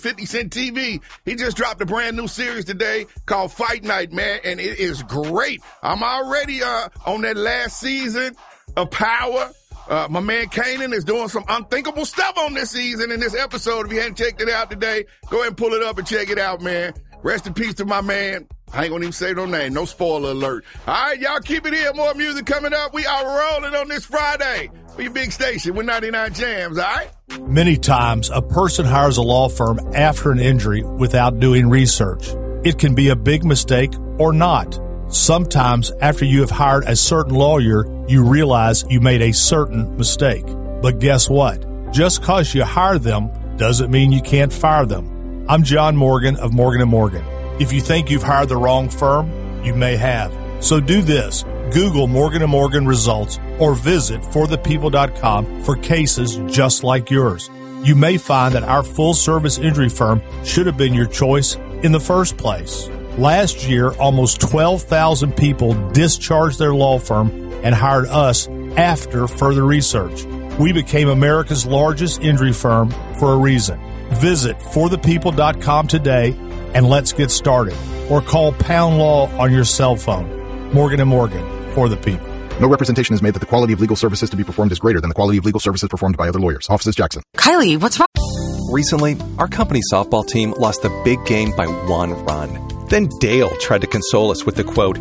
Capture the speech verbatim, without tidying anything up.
fifty Cent T V. He just dropped a brand new series today called Fight Night, man, and it is great. I'm already uh, on that last season of Power. Uh, my man Kanan is doing some unthinkable stuff on this season in this episode. If you hadn't checked it out today, go ahead and pull it up and check it out, man. Rest in peace to my man. I ain't gonna even say no name. No spoiler alert. All right, y'all keep it here. More music coming up. We are rolling on this Friday for your big station with ninety-nine Jams, all right? Many times, a person hires a law firm after an injury without doing research. It can be a big mistake or not. Sometimes, after you have hired a certain lawyer, you realize you made a certain mistake. But guess what? Just because you hire them doesn't mean you can't fire them. I'm John Morgan of Morgan and Morgan. If you think you've hired the wrong firm, you may have. So do this. Google Morgan and Morgan results or visit for the people dot com for cases just like yours. You may find that our full-service injury firm should have been your choice in the first place. Last year, almost twelve thousand people discharged their law firm and hired us after further research. We became America's largest injury firm for a reason. Visit for the people dot com today and let's get started. Or call Pound Law on your cell phone. Morgan and Morgan, for the people. No representation is made that the quality of legal services to be performed is greater than the quality of legal services performed by other lawyers. Offices Jackson. Kylie, what's wrong? Recently, our company softball team lost the big game by one run. Then Dale tried to console us with the quote,